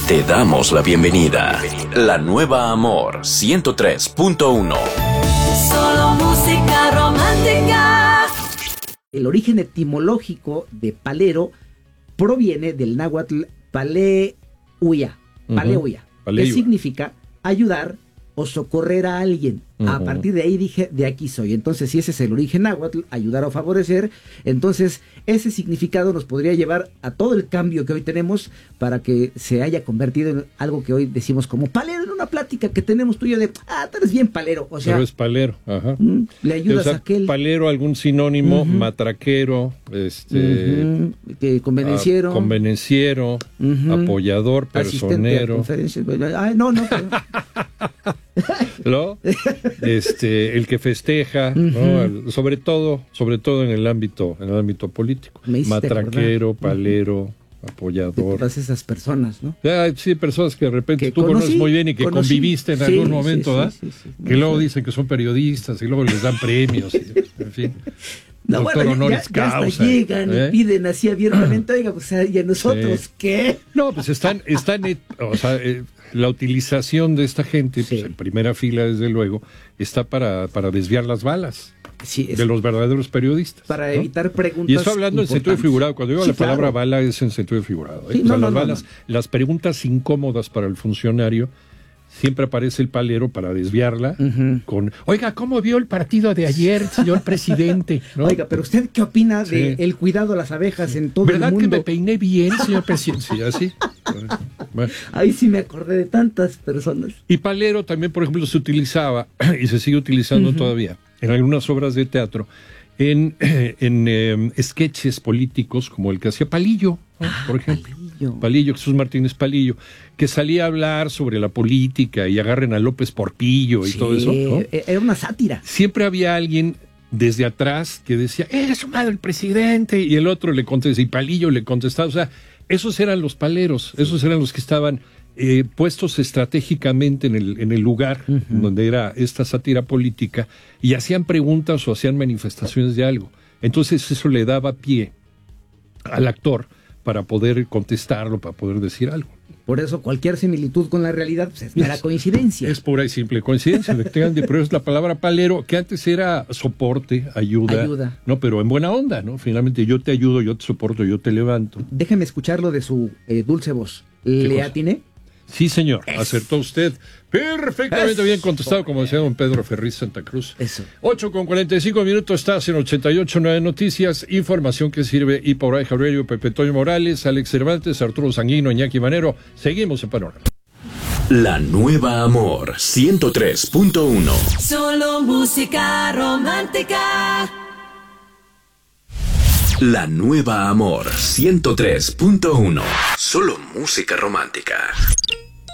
Te damos la bienvenida. La Nueva Amor 103.1. Solo música romántica. El origen etimológico de palero proviene del náhuatl paleuya, que significa ayudar o socorrer a alguien. A partir de ahí dije, de aquí soy. Entonces, si ese es el origen náhuatl, ayudar o favorecer, entonces ese significado nos podría llevar a todo el cambio que hoy tenemos para que se haya convertido en algo que hoy decimos como palero, en una plática que tenemos tú y yo de, tú eres bien palero. O sea, pero es palero, ajá. Le ayudas a aquel. Palero, algún sinónimo, matraquero, que convenenciero. Convenenciero, apoyador, personero. No. ¿No? El que festeja, ¿no? sobre todo en el ámbito político. Matraquero, palero, apoyador. Todas esas personas, ¿no? Sí, personas que de repente tú conoces muy bien y que conviviste en algún momento, ¿verdad? Que luego dicen que son periodistas y luego les dan premios, en fin. No, doctor honoris ya causa. hasta llegan y piden así abiertamente, oiga, pues, ¿y a nosotros qué? No, pues están o sea, la utilización de esta gente, pues, en primera fila, desde luego, está para desviar las balas de los verdaderos periodistas. Para evitar preguntas. Y estoy hablando en sentido figurado. Cuando digo la palabra bala es en sentido figurado. Las balas, las preguntas incómodas para el funcionario, siempre aparece el palero para desviarla con, oiga, ¿cómo vio el partido de ayer, señor presidente? ¿No? Oiga, pero ¿usted qué opina de el cuidado a las abejas en todo el mundo? ¿Verdad que me peiné bien, señor presidente? Sí, así. Bueno. Ahí sí me acordé de tantas personas. Y palero también, por ejemplo, se utilizaba, y se sigue utilizando todavía, en algunas obras de teatro, en sketches políticos, como el que hacía Palillo, ¿no? Por ejemplo. Palillo, Jesús Martínez Palillo, que salía a hablar sobre la política y agarren a López Portillo y todo eso, ¿no? Era una sátira. Siempre había alguien desde atrás que decía, ¡es su madre el presidente! Y el otro le contestaba, y Palillo le contestaba. O sea, esos eran los paleros, esos eran los que estaban puestos estratégicamente en el lugar donde era esta sátira política y hacían preguntas o hacían manifestaciones de algo. Entonces eso le daba pie al actor para poder contestarlo, para poder decir algo. Por eso cualquier similitud con la realidad pues, es mera coincidencia. Es pura y simple coincidencia, efectivamente, pero es la palabra palero, que antes era soporte, ayuda. No, pero en buena onda, ¿no? Finalmente yo te ayudo, yo te soporto, yo te levanto. Déjeme escucharlo de su dulce voz. ¿Le atiné? Sí, señor, acertó usted perfectamente bien contestado, como decía don Pedro Ferriz Santa Cruz. 8:45, estás en 88.9 Noticias, información que sirve y por ahí Javier, Pepe Toño Morales, Alex Cervantes, Arturo Sanguino, Iñaki Manero. Seguimos en Panorama. La Nueva Amor 103.1. Solo música romántica. La Nueva Amor 103.1. Solo música romántica.